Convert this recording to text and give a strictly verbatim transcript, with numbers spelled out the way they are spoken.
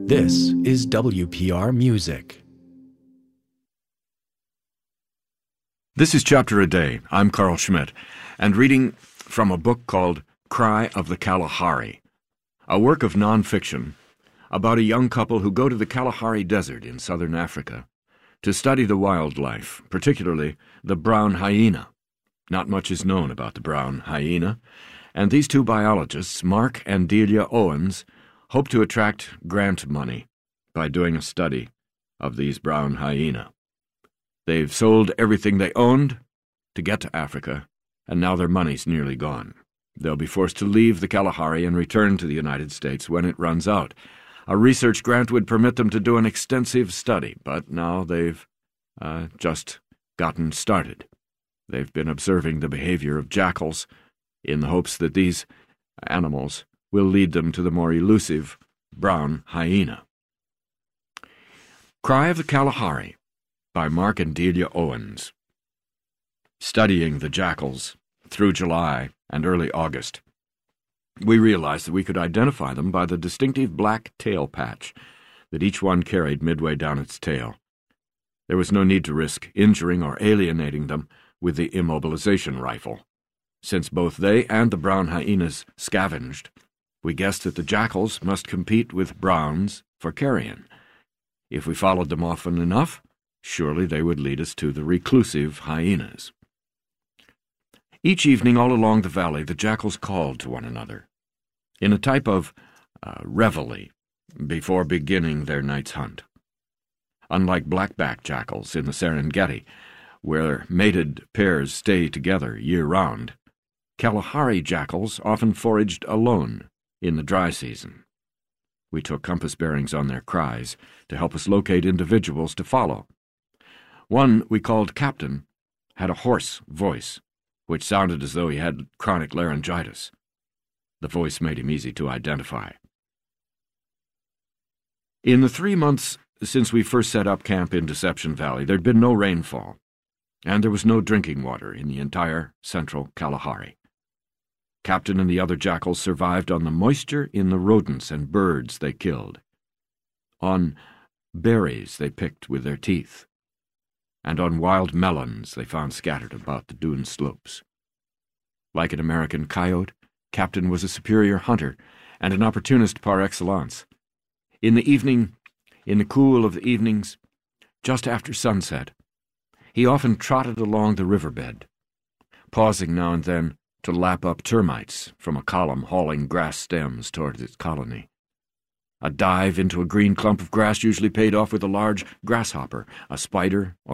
This is W P R Music. This is Chapter a Day. I'm Carl Schmidt, and reading from a book called Cry of the Kalahari, a work of nonfiction about a young couple who go to the Kalahari Desert in southern Africa to study the wildlife, particularly the brown hyena. Not much is known about the brown hyena, and these two biologists, Mark and Delia Owens, hope to attract grant money by doing a study of these brown hyena. They've sold everything they owned to get to Africa, and now their money's nearly gone. They'll be forced to leave the Kalahari and return to the United States when it runs out. A research grant would permit them to do an extensive study, but now they've uh, just gotten started. They've been observing the behavior of jackals in the hopes that these animals will lead them to the more elusive brown hyena. Cry of the Kalahari by Mark and Delia Owens. Studying the jackals through July and early August, we realized that we could identify them by the distinctive black tail patch that each one carried midway down its tail. There was no need to risk injuring or alienating them with the immobilization rifle. Since both they and the brown hyenas scavenged, we guessed that the jackals must compete with browns for carrion. If we followed them often enough, surely they would lead us to the reclusive hyenas. Each evening all along the valley, the jackals called to one another in a type of uh, reveille before beginning their night's hunt. Unlike blackback jackals in the Serengeti, where mated pairs stay together year-round, Kalahari jackals often foraged alone in the dry season. We took compass bearings on their cries to help us locate individuals to follow. One we called Captain had a hoarse voice, which sounded as though he had chronic laryngitis. The voice made him easy to identify. In the three months since we first set up camp in Deception Valley, there'd been no rainfall, and there was no drinking water in the entire central Kalahari. Captain and the other jackals survived on the moisture in the rodents and birds they killed, on berries they picked with their teeth, and on wild melons they found scattered about the dune slopes. Like an American coyote, Captain was a superior hunter and an opportunist par excellence. In the evening, in the cool of the evenings, just after sunset, he often trotted along the riverbed, pausing now and then to lap up termites from a column hauling grass stems towards its colony. A dive into a green clump of grass usually paid off with a large grasshopper, a spider, or